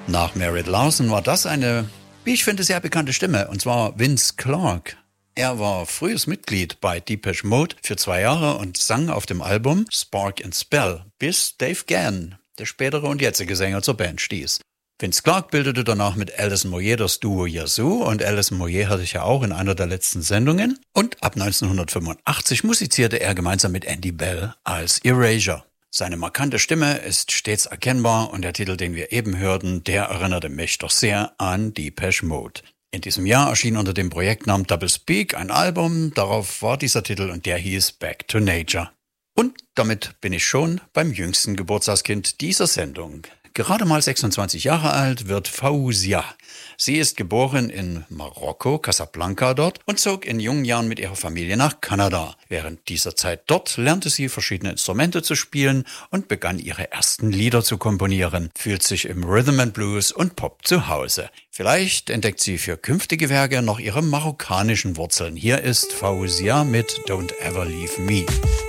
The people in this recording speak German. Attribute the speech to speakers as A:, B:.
A: Nach Merit Larson war das eine, wie ich finde, sehr bekannte Stimme, und zwar Vince Clarke. Er war frühes Mitglied bei Depeche Mode für 2 Jahre und sang auf dem Album Spark and Spell, bis Dave Gahan, der spätere und jetzige Sänger, zur Band stieß. Vince Clarke bildete danach mit Alison Moyet das Duo Yazoo, und Alison Moyet hatte ich ja auch in einer der letzten Sendungen. Und ab 1985 musizierte er gemeinsam mit Andy Bell als Erasure. Seine markante Stimme ist stets erkennbar, und der Titel, den wir eben hörten, der erinnerte mich doch sehr an Depeche Mode. In diesem Jahr erschien unter dem Projektnamen Double Speak ein Album, darauf war dieser Titel, und der hieß Back to Nature. Und damit bin ich schon beim jüngsten Geburtstagskind dieser Sendung. Gerade mal 26 Jahre alt wird Fawzia. Sie ist geboren in Marokko, Casablanca dort, und zog in jungen Jahren mit ihrer Familie nach Kanada. Während dieser Zeit dort lernte sie verschiedene Instrumente zu spielen und begann ihre ersten Lieder zu komponieren, fühlt sich im Rhythm and Blues und Pop zu Hause. Vielleicht entdeckt sie für künftige Werke noch ihre marokkanischen Wurzeln. Hier ist Fawzia mit Don't Ever Leave Me.